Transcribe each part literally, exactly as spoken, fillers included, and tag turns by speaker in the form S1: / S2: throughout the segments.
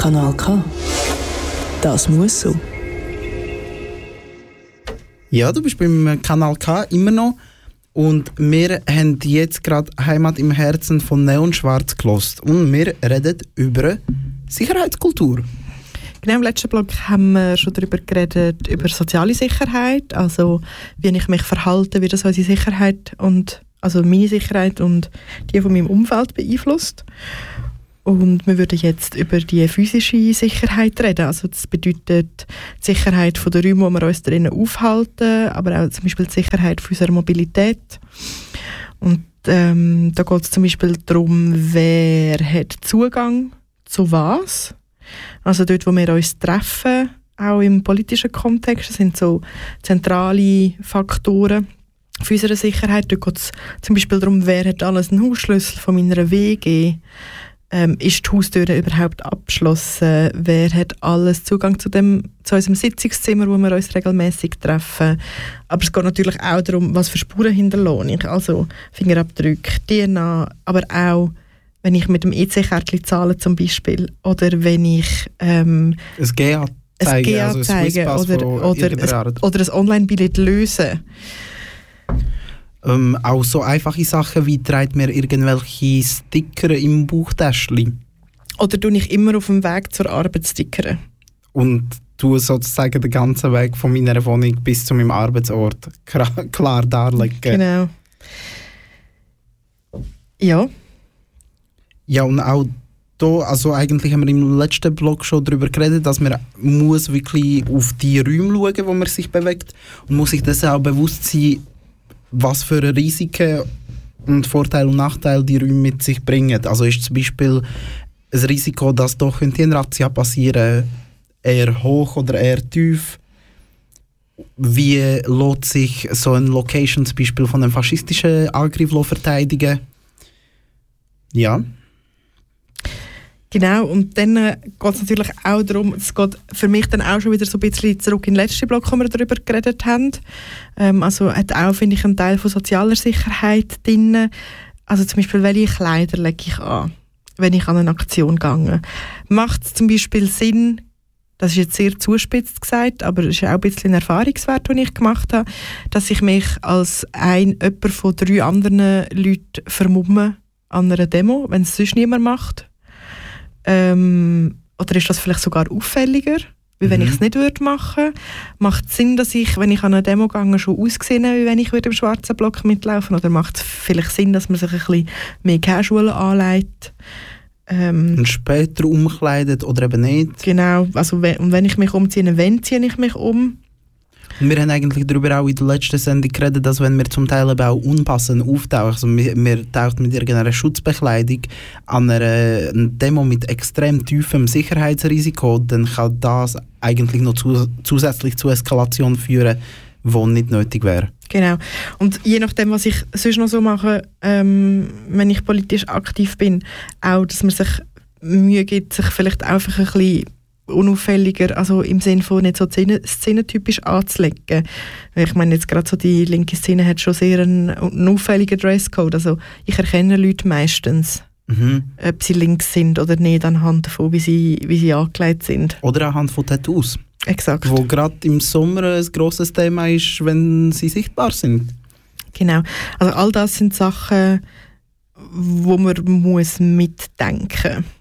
S1: Kanal K. Das muss so.
S2: Ja, du bist beim Kanal K immer noch. Und wir haben jetzt gerade Heimat im Herzen von Neon Schwarz gehört. Und wir reden über Sicherheitskultur.
S3: Genau, im letzten Blog haben wir schon darüber geredet, über soziale Sicherheit, also wie ich mich verhalte, wie das unsere Sicherheit und also meine Sicherheit und die von meinem Umfeld beeinflusst. Und wir würden jetzt über die physische Sicherheit reden. Also das bedeutet die Sicherheit von der Räume, wo wir uns drinnen aufhalten, aber auch zum Beispiel die Sicherheit von unserer Mobilität. Und ähm, da geht es zum Beispiel darum, wer hat Zugang zu was. Also dort, wo wir uns treffen, auch im politischen Kontext, das sind so zentrale Faktoren für unsere Sicherheit. Dort geht es zum Beispiel darum, wer hat alles einen Hausschlüssel von meiner W G. Ähm, ist die Haustür überhaupt abgeschlossen? Wer hat alles Zugang zu, dem, zu unserem Sitzungszimmer, wo wir uns regelmäßig treffen? Aber es geht natürlich auch darum, was für Spuren hinterlasse ich. Also Fingerabdrücke, D N A, aber auch wenn ich mit dem E C-Kärtchen zahle zum Beispiel, oder wenn ich ähm,
S2: ein G A zeige, also ein
S3: Swisspass oder, oder, ein, oder ein Online-Billett lösen.
S2: Ähm, auch so einfache Sachen wie trägt mir irgendwelche Sticker im Bauchtäschchen.
S3: Oder tue ich immer auf dem Weg zur Arbeit stickern.
S2: Und tue sozusagen den ganzen Weg von meiner Wohnung bis zu meinem Arbeitsort klar darlegen.
S3: Genau. Ja.
S2: Ja, und auch da, also eigentlich haben wir im letzten Blog schon darüber geredet, dass man muss wirklich auf die Räume schauen, wo man sich bewegt, und muss sich das auch bewusst sein, was für Risiken und Vorteile und Nachteile die Räume mit sich bringen. Also ist zum Beispiel ein Risiko, dass doch eine Razzia passieren, eher hoch oder eher tief? Wie lässt sich so eine Location zum Beispiel von einem faschistischen Angriff verteidigen? Ja.
S3: Genau, und dann äh, geht es natürlich auch darum, es geht für mich dann auch schon wieder so ein bisschen zurück in den letzten Block, wo wir darüber geredet haben. Ähm, also hat auch, finde ich, einen Teil von sozialer Sicherheit drin. Also zum Beispiel, welche Kleider lege ich an, wenn ich an eine Aktion gehe. Macht es zum Beispiel Sinn, das ist jetzt sehr zuspitzt gesagt, aber es ist auch ein bisschen ein Erfahrungswert, den ich gemacht habe, dass ich mich als ein jemand von drei anderen Leuten vermumme an einer Demo, wenn es sonst niemand macht. Ähm, oder ist das vielleicht sogar auffälliger, wie wenn mhm. ich es nicht würde machen? Macht es Sinn, dass ich, wenn ich an eine Demo gehe, schon ausgesehen habe, wie wenn ich im schwarzen Block mitlaufen würde? Oder macht es vielleicht Sinn, dass man sich ein bisschen mehr Casual anlegt? Ähm,
S2: und später umkleidet oder eben nicht?
S3: Genau, also wenn, und wenn ich mich umziehe, wenn ziehe ich mich um?
S2: Und wir haben eigentlich darüber auch in der letzten Sendung geredet, dass wenn wir zum Teil eben auch unpassend auftauchen, also wir, wir tauchen mit irgendeiner Schutzbekleidung an einer, einer Demo mit extrem tiefem Sicherheitsrisiko, dann kann das eigentlich noch zu, zusätzlich zu Eskalation führen, die nicht nötig wäre.
S3: Genau. Und je nachdem, was ich sonst noch so mache, ähm, wenn ich politisch aktiv bin, auch, dass man sich Mühe gibt, sich vielleicht einfach ein bisschen unauffälliger, also im Sinne von nicht so szenetypisch anzulegen. Ich meine, jetzt gerade so die linke Szene hat schon sehr einen, einen auffälligen Dresscode. Also ich erkenne Leute meistens, mhm. ob sie links sind oder nicht, anhand davon, wie sie, wie sie angelegt sind.
S2: Oder anhand von Tattoos.
S3: Exakt.
S2: Wo gerade im Sommer ein grosses Thema ist, wenn sie sichtbar sind.
S3: Genau. Also all das sind Sachen, wo man muss mitdenken muss,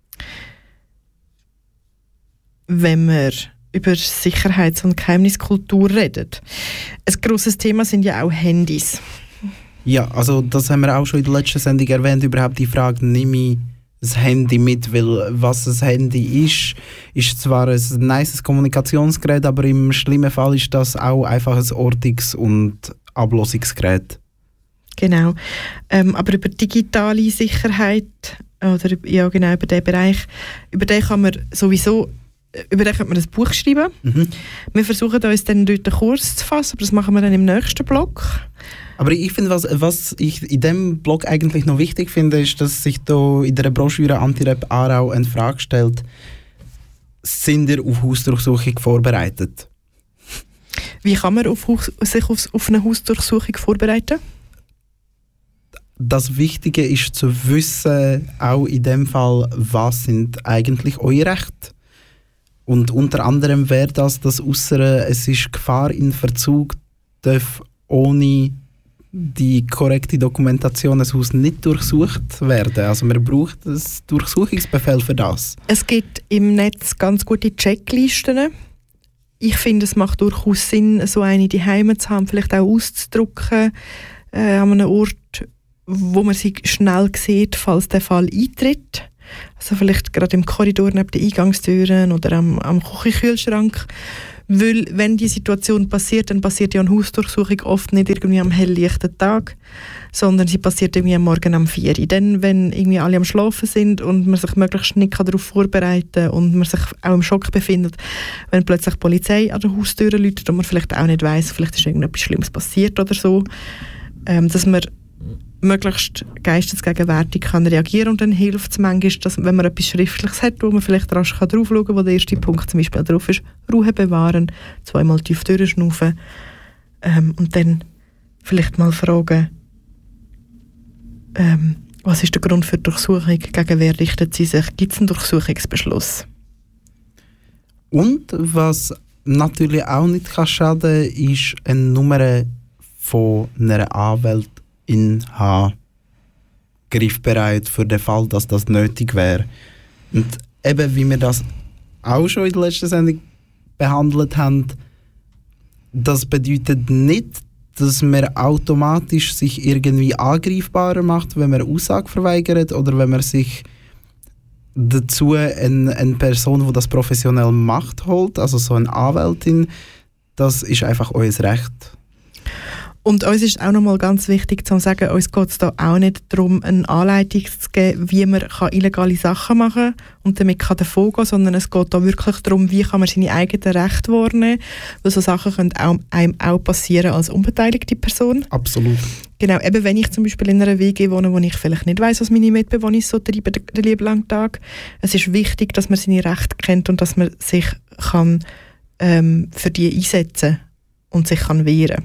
S3: wenn wir über Sicherheits- und Geheimniskultur reden. Ein grosses Thema sind ja auch Handys.
S2: Ja, also das haben wir auch schon in der letzten Sendung erwähnt, überhaupt die Frage, nehme ich das Handy mit, weil was ein Handy ist, ist zwar ein nices Kommunikationsgerät, aber im schlimmen Fall ist das auch einfach ein Ortungs- und Ablosungsgerät.
S3: Genau. Ähm, aber über digitale Sicherheit, oder ja genau, über diesen Bereich, über den kann man sowieso über den könnte man ein Buch schreiben. Mhm. Wir versuchen uns dann dort einen Kurs zu fassen, aber das machen wir dann im nächsten Blog.
S2: Aber ich finde, was, was ich in diesem Blog eigentlich noch wichtig finde, ist, dass sich da in der Broschüre Anti-Rap Aarau eine Frage stellt: Sind ihr auf Hausdurchsuchung vorbereitet?
S3: Wie kann man auf, sich auf, auf eine Hausdurchsuchung vorbereiten?
S2: das Wichtige ist zu wissen, auch in dem Fall, was sind eigentlich eure Rechte. Und unter anderem wäre das, dass ausser es ist Gefahr in Verzug, darf ohne die korrekte Dokumentation ein Haus nicht durchsucht werden. Also man braucht einen Durchsuchungsbefehl für das.
S3: Es gibt im Netz ganz gute Checklisten. Ich finde, es macht durchaus Sinn, so eine die Heime zu haben, vielleicht auch auszudrucken äh, an einem Ort, wo man sie schnell sieht, falls der Fall eintritt. Also vielleicht gerade im Korridor neben den Eingangstüren oder am, am Küchenkühlschrank. Weil wenn die Situation passiert, dann passiert ja eine Hausdurchsuchung oft nicht irgendwie am helllichten Tag, sondern sie passiert irgendwie am Morgen um vier Uhr. Dann, wenn irgendwie alle am Schlafen sind und man sich möglichst nicht darauf vorbereiten kann und man sich auch im Schock befindet, wenn plötzlich die Polizei an der Haustür läutet und man vielleicht auch nicht weiss, vielleicht ist irgendetwas Schlimmes passiert oder so, ähm, dass man möglichst geistesgegenwärtig kann reagieren, und dann hilft es manchmal, dass, wenn man etwas Schriftliches hat, wo man vielleicht rasch drauf schauen kann, wo der erste Punkt zum Beispiel drauf ist, Ruhe bewahren, zweimal tief durchschnaufen ähm, und dann vielleicht mal fragen, ähm, was ist der Grund für die Durchsuchung, gegen wer richtet sie sich, gibt es einen Durchsuchungsbeschluss?
S2: Und was natürlich auch nicht kann schaden, ist eine Nummer von einer Anwältin in H griffbereit für den Fall, dass das nötig wäre. Und eben, wie wir das auch schon in der letzten Sendung behandelt haben, das bedeutet nicht, dass man automatisch sich irgendwie angreifbarer macht, wenn man eine Aussage verweigert oder wenn man sich dazu eine, eine Person, die das professionell macht, holt, also so eine Anwältin. Das ist einfach euer Recht.
S3: Und uns ist auch nochmal ganz wichtig zu sagen, uns geht es da auch nicht darum, eine Anleitung zu geben, wie man kann illegale Sachen machen kann und damit kann davon gehen, sondern es geht da wirklich darum, wie kann man seine eigenen Rechte wahrnehmen, weil so Sachen können auch, einem auch passieren als unbeteiligte Person.
S2: Absolut.
S3: Genau, eben wenn ich zum Beispiel in einer W G wohne, wo ich vielleicht nicht weiss, was meine Mitbewohner so treiben den lieben langen Tag. Es ist wichtig, dass man seine Rechte kennt und dass man sich kann, ähm, für die einsetzen und sich kann wehren.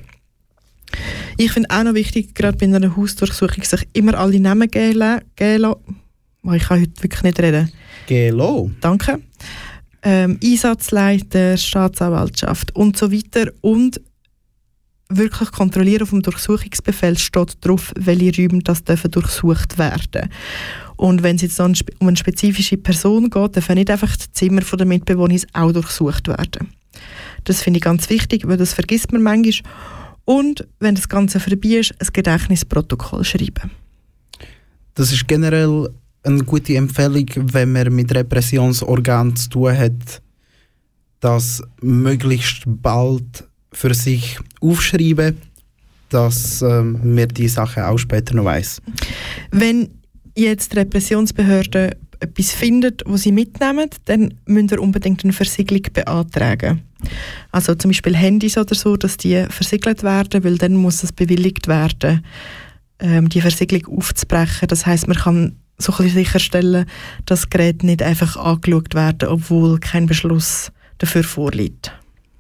S3: Ich finde auch noch wichtig, gerade bei einer Hausdurchsuchung, sich immer alle Namen geben lassen. Oh, ich kann heute wirklich nicht reden.
S2: Gelo.
S3: Danke. Ähm, Einsatzleiter, Staatsanwaltschaft und so weiter. Und wirklich kontrollieren, auf dem Durchsuchungsbefehl steht drauf, welche Räume das dürfen durchsucht werden. Und wenn es jetzt um eine spezifische Person geht, dürfen nicht einfach die Zimmer der Mitbewohner auch durchsucht werden. Das finde ich ganz wichtig, weil das vergisst man manchmal. Und wenn das Ganze vorbei ist, ein Gedächtnisprotokoll schreiben.
S2: Das ist generell eine gute Empfehlung, wenn man mit Repressionsorganen zu tun hat, das möglichst bald für sich aufschreiben, dass ähm, man die Sachen auch später noch weiss. Wenn
S3: jetzt die Repressionsbehörden etwas findet, was sie mitnehmen, dann müssen wir unbedingt eine Versiegelung beantragen. Also zum Beispiel Handys oder so, dass die versiegelt werden, weil dann muss es bewilligt werden, ähm, die Versiegelung aufzubrechen. Das heisst, man kann so ein bisschen sicherstellen, dass Geräte nicht einfach angeschaut werden, obwohl kein Beschluss dafür vorliegt.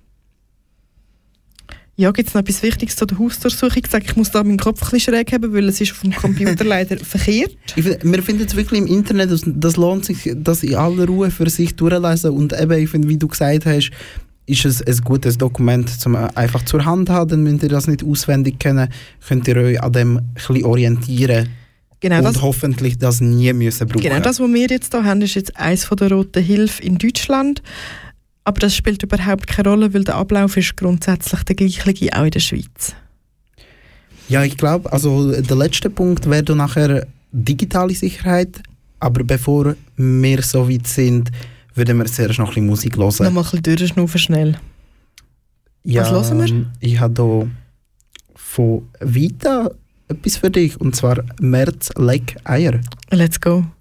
S3: Ja, gibt es noch etwas Wichtiges zu der Hausdurchsuchung? Ich sage, ich muss da meinen Kopf ein bisschen schräg haben, weil es ist auf dem Computer leider verkehrt.
S2: Ich find, wir finden es wirklich im Internet, das, das lohnt sich, das in aller Ruhe für sich durchlesen. Und eben, ich finde, wie du gesagt hast, ist es ein gutes Dokument, zum einfach zur Hand haben. Dann müsst ihr das nicht auswendig kennen, könnt ihr euch an dem ein bisschen orientieren. Genau, und das, hoffentlich das nie müssen brauchen.
S3: Genau, das, was wir jetzt hier haben, ist jetzt eins von der Roten Hilfe in Deutschland. Aber das spielt überhaupt keine Rolle, weil der Ablauf ist grundsätzlich der gleiche auch in der Schweiz.
S2: Ja, ich glaube, also der letzte Punkt wäre dann nachher digitale Sicherheit. Aber bevor wir so weit sind, würden wir zuerst noch ein bisschen Musik hören.
S3: Noch mal ein bisschen durchschnaufen schnell.
S2: Ja, was hören wir? Ich habe hier von Vita etwas für dich, und zwar März Leck Eier.
S3: Let's go.